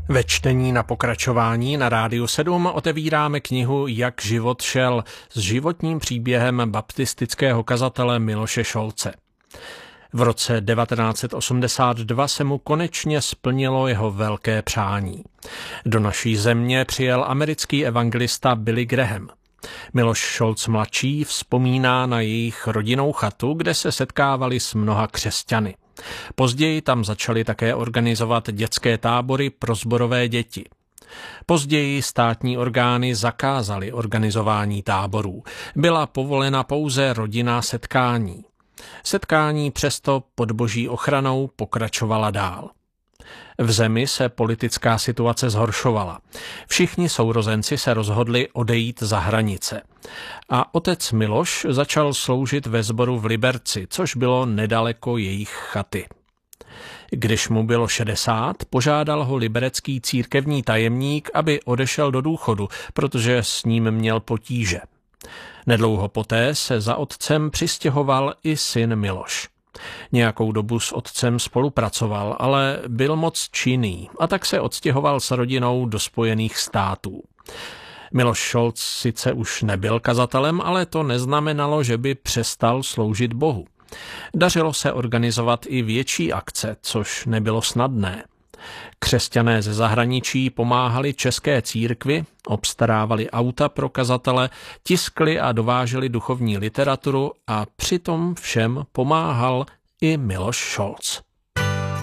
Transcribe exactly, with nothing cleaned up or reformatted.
Ve čtení na pokračování na Rádiu sedm otevíráme knihu Jak život šel s životním příběhem baptistického kazatele Miloše Šolce. V roce devatenáct set osmdesát dva se mu konečně splnilo jeho velké přání. Do naší země přijel americký evangelista Billy Graham. Miloš Šolc mladší vzpomíná na jejich rodinnou chatu, kde se setkávali s mnoha křesťany. Později tam začali také organizovat dětské tábory pro sborové děti. Později státní orgány zakázaly organizování táborů. Byla povolena pouze rodinná setkání. Setkání přesto pod boží ochranou pokračovala dál. V zemi se politická situace zhoršovala. Všichni sourozenci se rozhodli odejít za hranice. A otec Miloš začal sloužit ve sboru v Liberci, což bylo nedaleko jejich chaty. Když mu bylo šedesát, požádal ho liberecký církevní tajemník, aby odešel do důchodu, protože s ním měl potíže. Nedlouho poté se za otcem přistěhoval i syn Miloš. Nějakou dobu s otcem spolupracoval, ale byl moc činný a tak se odstěhoval s rodinou do Spojených států. Miloš Šolc sice už nebyl kazatelem, ale to neznamenalo, že by přestal sloužit Bohu. Dařilo se organizovat i větší akce, což nebylo snadné. Křesťané ze zahraničí pomáhali české církvi, obstarávali auta pro kazatele, tiskli a dováželi duchovní literaturu a přitom všem pomáhal i Miloš Šolc.